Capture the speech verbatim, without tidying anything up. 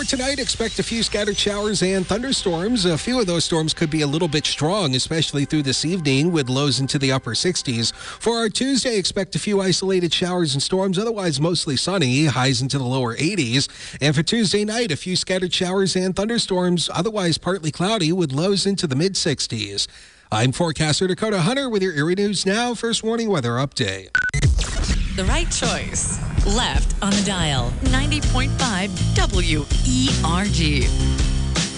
For tonight, expect a few scattered showers and thunderstorms. A few of those storms could be a little bit strong, especially through this evening, with lows into the upper sixties. For our Tuesday, expect a few isolated showers and storms, otherwise mostly sunny, highs into the lower eighties. And for Tuesday night, a few scattered showers and thunderstorms, otherwise partly cloudy, with lows into the mid sixties. I'm forecaster Dakota Hunter with your Erie News Now First Warning Weather Update. The right choice. Left on the dial. ninety point five W E R G.